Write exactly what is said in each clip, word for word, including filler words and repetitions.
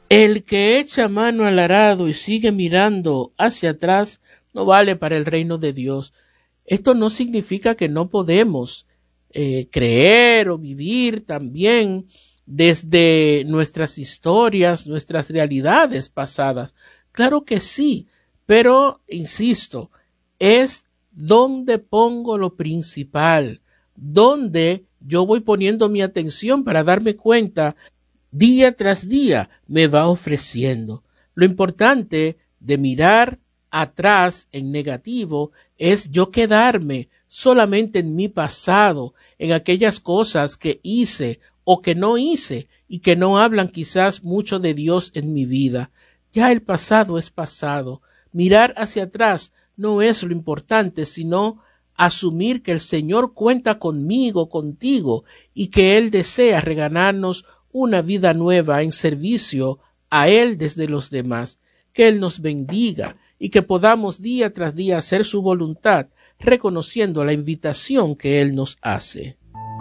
El que echa mano al arado y sigue mirando hacia atrás no vale para el reino de Dios. Esto no significa que no podemos eh, creer o vivir también desde nuestras historias, nuestras realidades pasadas. Claro que sí, pero insisto, es donde pongo lo principal, donde yo voy poniendo mi atención para darme cuenta día tras día me va ofreciendo. Lo importante de mirar atrás en negativo es yo quedarme solamente en mi pasado, en aquellas cosas que hice o que no hice y que no hablan quizás mucho de Dios en mi vida. Ya el pasado es pasado. Mirar hacia atrás no es lo importante, sino asumir que el Señor cuenta conmigo, contigo, y que Él desea regalarnos una vida nueva en servicio a Él desde los demás. Que Él nos bendiga y que podamos día tras día hacer su voluntad, reconociendo la invitación que Él nos hace.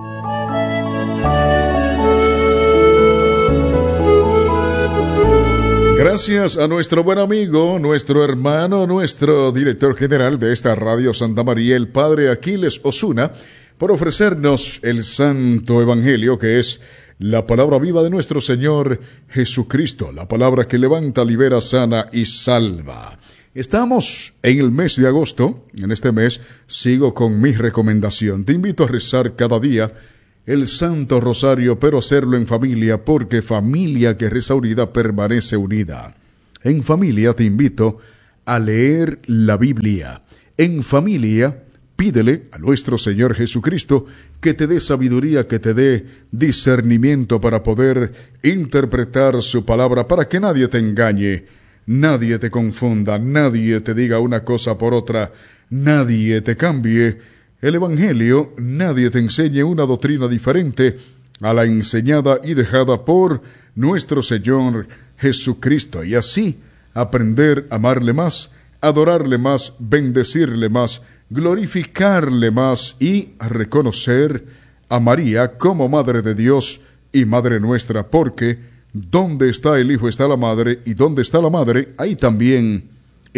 Gracias a nuestro buen amigo, nuestro hermano, nuestro director general de esta Radio Santa María, el Padre Aquiles Osuna, por ofrecernos el Santo Evangelio, que es la palabra viva de nuestro Señor Jesucristo, la palabra que levanta, libera, sana y salva. Estamos en el mes de agosto. En este mes sigo con mi recomendación. Te invito a rezar cada día el Santo Rosario, pero hacerlo en familia, porque familia que reza unida permanece unida. En familia te invito a leer la Biblia. En familia pídele a nuestro Señor Jesucristo que te dé sabiduría, que te dé discernimiento para poder interpretar su palabra, para que nadie te engañe, nadie te confunda, nadie te diga una cosa por otra, nadie te cambie el Evangelio, nadie te enseñe una doctrina diferente a la enseñada y dejada por nuestro Señor Jesucristo, y así aprender a amarle más, adorarle más, bendecirle más, glorificarle más y reconocer a María como Madre de Dios y Madre nuestra, porque donde está el Hijo está la Madre, y donde está la Madre, ahí también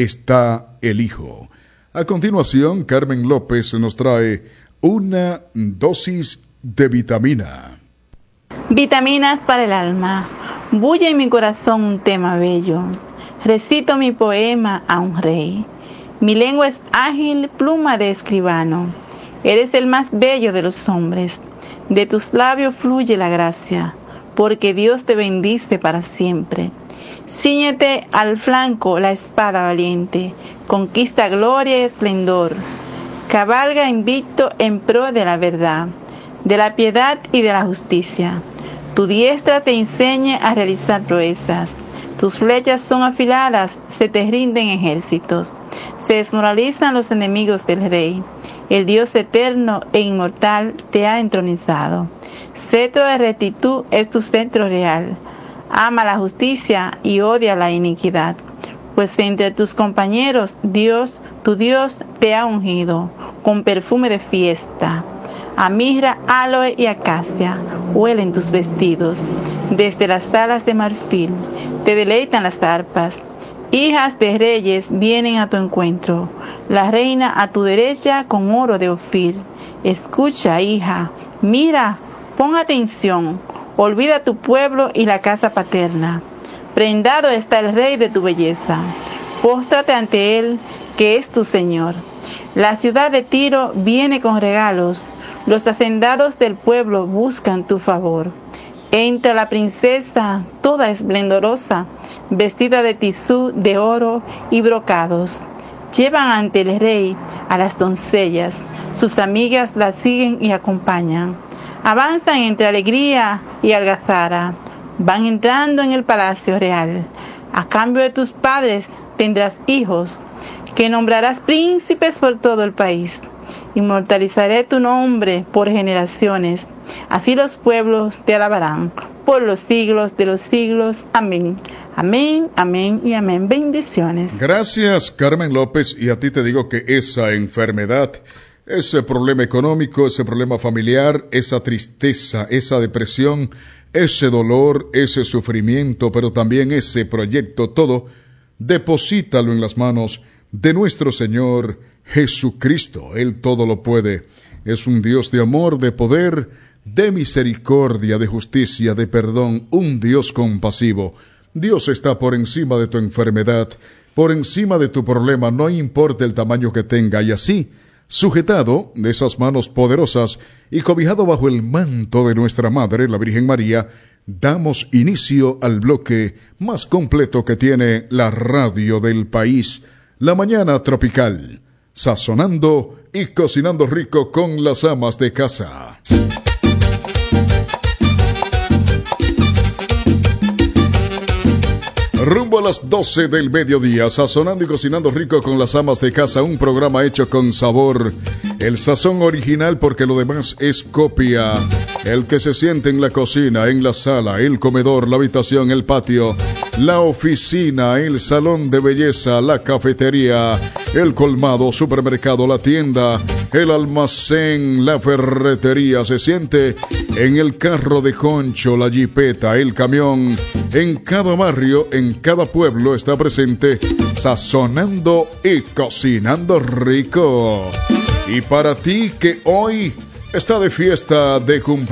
está el Hijo. A continuación, Carmen López nos trae una dosis de vitamina. Vitaminas para el alma. Bulle en mi corazón un tema bello. Recito mi poema a un rey. Mi lengua es ágil, pluma de escribano. Eres el más bello de los hombres. De tus labios fluye la gracia, porque Dios te bendice para siempre. Cíñete al flanco la espada valiente, conquista gloria y esplendor. Cabalga invicto en pro de la verdad, de la piedad y de la justicia. Tu diestra te enseña a realizar proezas. Tus flechas son afiladas, se te rinden ejércitos. Se desmoralizan los enemigos del rey. El Dios eterno e inmortal te ha entronizado. Cetro de rectitud es tu cetro real. Ama la justicia y odia la iniquidad. Pues entre tus compañeros, Dios, tu Dios, te ha ungido con perfume de fiesta. A mirra, aloe y acacia huelen tus vestidos. Desde las salas de marfil te deleitan las arpas. Hijas de reyes vienen a tu encuentro. La reina a tu derecha con oro de Ofir. Escucha, hija, mira, pon atención. Olvida tu pueblo y la casa paterna. Prendado está el rey de tu belleza. Póstrate ante él, que es tu Señor. La ciudad de Tiro viene con regalos. Los hacendados del pueblo buscan tu favor. Entra la princesa, toda esplendorosa, vestida de tisú de oro y brocados. Llevan ante el rey a las doncellas. Sus amigas las siguen y acompañan. Avanzan entre alegría y algazara. Van entrando en el palacio real. A cambio de tus padres tendrás hijos, que nombrarás príncipes por todo el país. Inmortalizaré tu nombre por generaciones. Así los pueblos te alabarán por los siglos de los siglos. Amén. Amén, amén y amén. Bendiciones. Gracias, Carmen López. Y a ti te digo que esa enfermedad, ese problema económico, ese problema familiar, esa tristeza, esa depresión, ese dolor, ese sufrimiento, pero también ese proyecto, todo, deposítalo en las manos de nuestro Señor Jesucristo. Él todo lo puede. Es un Dios de amor, de poder, de misericordia, de justicia, de perdón, un Dios compasivo. Dios está por encima de tu enfermedad, por encima de tu problema, no importa el tamaño que tenga, y así, sujetado de esas manos poderosas y cobijado bajo el manto de nuestra Madre, la Virgen María, damos inicio al bloque más completo que tiene la radio del país, la mañana tropical, sazonando y cocinando rico con las amas de casa. Rumbo a las doce del mediodía, sazonando y cocinando rico con las amas de casa, un programa hecho con sabor, el sazón original porque lo demás es copia, el que se siente en la cocina, en la sala, el comedor, la habitación, el patio, la oficina, el salón de belleza, la cafetería, el colmado, supermercado, la tienda, el almacén, la ferretería, se siente en el carro de concho, la jipeta, el camión, en cada barrio, en cada pueblo está presente, sazonando y cocinando rico. Y para ti que hoy está de fiesta de cumpleaños,